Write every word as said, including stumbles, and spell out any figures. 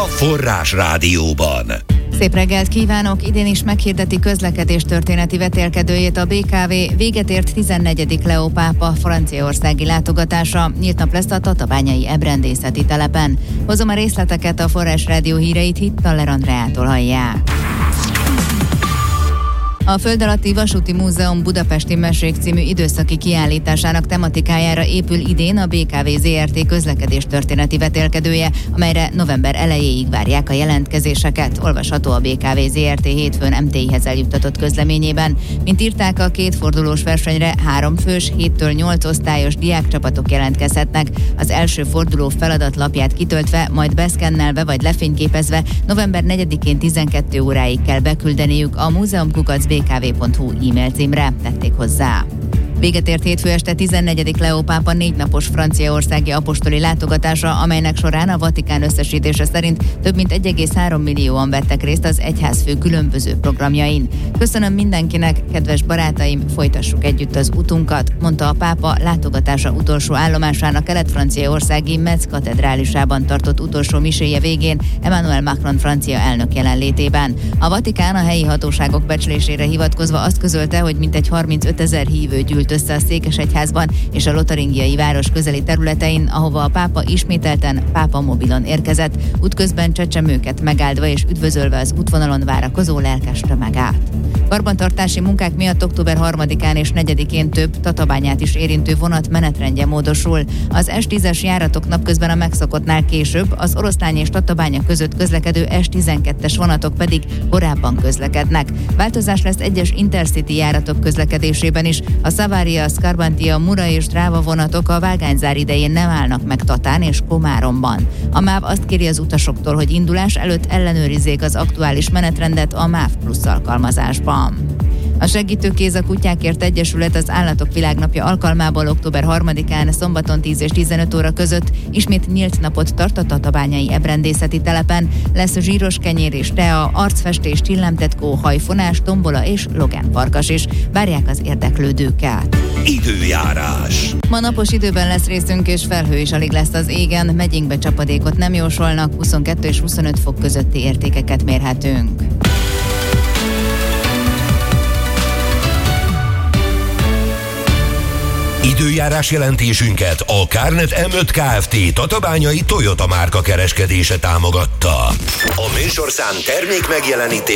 Forrás Rádióban. Szép reggelt kívánok! Idén is meghirdeti közlekedéstörténeti vetélkedőjét a bé ká vé. Véget ért tizennegyedik Leó pápa franciaországi látogatása. Nyílt nap lesz a tatabányai ebrendészeti telepen. Hozom a részleteket, a Forrás Rádió híreit Hittaler Andreától hallják. A Föld alatti vasúti múzeum Budapesti Mesék című időszaki kiállításának tematikájára épül idén a bé ká vé zé er té közlekedéstörténeti vetélkedője, amelyre november elejéig várják a jelentkezéseket. Olvasható a bé ká vé zé er té hétfőn em té i-hez eljuttatott közleményében. Mint írták, a kétfordulós versenyre három fős, héttől nyolc osztályos diákcsapatok jelentkezhetnek. Az első forduló feladatlapját kitöltve, majd beszkennelve vagy lefényképezve november negyedikén tizenkét óráig kell beküldeniük a múzeumkukac bé ká vé pont hú e-mail címre, tették hozzá. Véget ért hétfő este tizennegyedik Leó pápa négy napos franciaországi apostoli látogatása, amelynek során a Vatikán összesítése szerint több mint egy egész három millióan vettek részt az egyházfő különböző programjain. Köszönöm mindenkinek, kedves barátaim, folytassuk együtt az utunkat, mondta a pápa látogatása utolsó állomásának kelet-franciaországi Metz katedrálisában tartott utolsó miséje végén Emmanuel Macron francia elnök jelenlétében. A Vatikán a helyi hatóságok becslésére hivatkozva azt közölte, hogy mintegy harmincötezer hívő gyűlt össze a Székesegyházban és a lotaringiai város közeli területein, ahova a pápa ismételten pápa mobilon érkezett, útközben csecsemőket megáldva és üdvözölve az útvonalon várakozó lelkes tömeget. Karbantartási munkák miatt október harmadikán és negyedikén több Tatabányát is érintő vonat menetrendje módosul. Az es tízes járatok napközben a megszokottnál később, az Oroszlány és Tatabánya között közlekedő es tizenkettes vonatok pedig korábban közlekednek. Változás lesz egyes Intercity járatok közlekedésében is. A Savaria, Scarbantia, Mura és Dráva vonatok a vágányzár idején nem állnak meg Tatán és Komáromban. A MÁV azt kéri az utasoktól, hogy indulás előtt ellenőrizzék az aktuális menetrendet a MÁV Plusz alkalmazásban. A Segítőkéz a Kutyákért Egyesület az Állatok Világnapja alkalmából október harmadikán szombaton tíz és tizenöt óra között ismét nyílt napot tart a tatabányai ebrendészeti telepen. Lesz zsíros kenyér és tea, arcfestés, csillámtetkó, hajfonás, tombola és logánfarkas is. Várják az érdeklődőket. Időjárás. Ma napos időben lesz részünk, és felhő is alig lesz az égen. Megyénkbe csapadékot nem jósolnak, huszonkettő és huszonöt fok közötti értékeket mérhetünk. Időjárás jelentésünket a Kárnet em öt Kft. Tatabányai Toyota márka kereskedése támogatta. A műsorszám termék megjelenítés